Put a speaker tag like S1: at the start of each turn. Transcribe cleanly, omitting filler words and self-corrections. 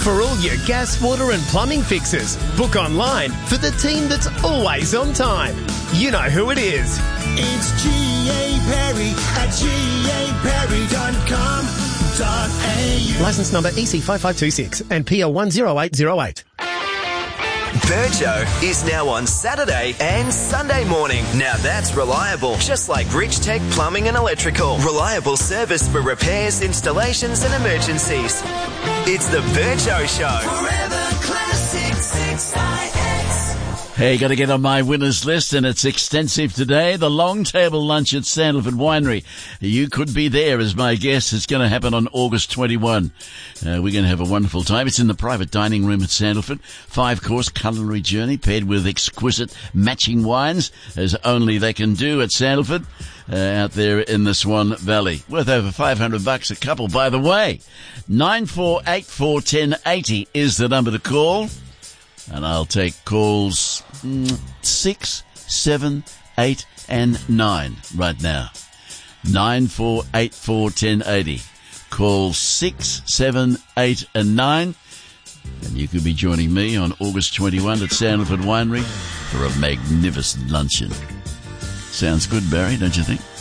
S1: For all your gas, water and plumbing fixes, book online for the team that's always on time. You know who it is.
S2: It's G.A. Perry at gaperry.com.au.
S1: Licence number EC5526 and PL 10808.
S3: Virgo is now on Saturday and Sunday morning. Now that's reliable. Just like Rich Tech Plumbing and Electrical. Reliable service for repairs, installations and emergencies. It's the Virgo Show.
S2: Forever Classic 6IX.
S4: Hey, got to get on my winners list, and it's extensive today. The long table lunch at Sandalford Winery. You could be there as my guest. It's going to happen on August 21. We're going to have a wonderful time. It's in the private dining room at Sandalford. 5-course culinary journey paired with exquisite matching wines, as only they can do at Sandalford, out there in the Swan Valley. Worth over $500 a couple, by the way. 94841080 is the number to call. And I'll take calls 6, 7, 8 and 9 right now. 94841080. Call 6, 7, 8 and 9. And you could be joining me on August 21 at Sandalford Winery for a magnificent luncheon. Sounds good, Barry, don't you think?